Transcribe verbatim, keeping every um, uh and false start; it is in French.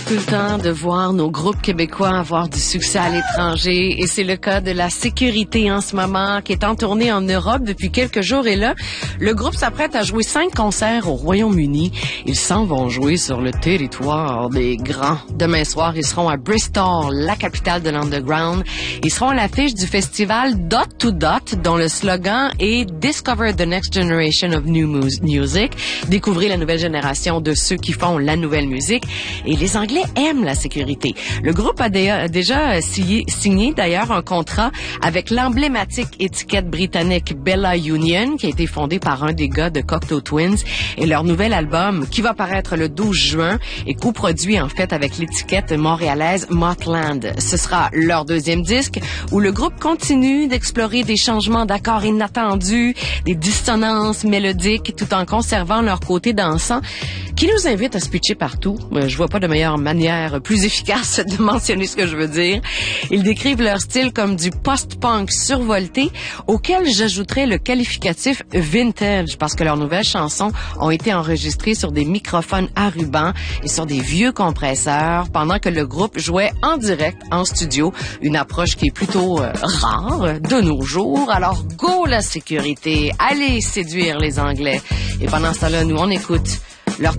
tout le temps de voir nos groupes québécois avoir du succès à l'étranger et c'est le cas de La Sécurité en ce moment qui est en tournée en Europe depuis quelques jours et là, le groupe s'apprête à jouer cinq concerts au Royaume-Uni. Ils s'en vont jouer sur le territoire des grands. Demain soir, ils seront à Bristol, la capitale de l'underground. Ils seront à l'affiche du festival Dot to Dot dont le slogan est Discover the Next Generation of New Music. Découvrez la nouvelle génération de ceux qui font la nouvelle musique. Et les Anglais aiment la sécurité. Le groupe a dé- déjà signé, signé d'ailleurs un contrat avec l'emblématique étiquette britannique Bella Union, qui a été fondée par un des gars de Cocteau Twins. Et leur nouvel album, qui va paraître le douze juin, est coproduit en fait avec l'étiquette montréalaise Mothland. Ce sera leur deuxième disque où le groupe continue d'explorer des changements d'accords inattendus, des dissonances mélodiques, tout en conservant leur côté dansant, qui nous invite à se pitcher partout. Je vois pas de meilleure manière plus efficace de mentionner ce que je veux dire. Ils décrivent leur style comme du post-punk survolté, auquel j'ajouterais le qualificatif vintage, parce que leurs nouvelles chansons ont été enregistrées sur des microphones à ruban et sur des vieux compresseurs, pendant que le groupe jouait en direct, en studio, une approche qui est plutôt euh, rare de nos jours. Alors, go la sécurité! Allez séduire les Anglais! Et pendant ce temps-là, nous, on écoute